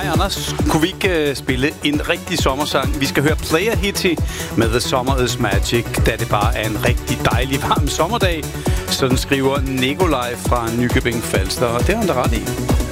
Anders, kunne vi ikke spille en rigtig sommersang? Vi skal høre Player Hitty med The Summer Is Magic, da det bare er en rigtig dejlig varm sommerdag. Sådan skriver Nikolaj fra Nykøbing Falster, og det har han da ret i.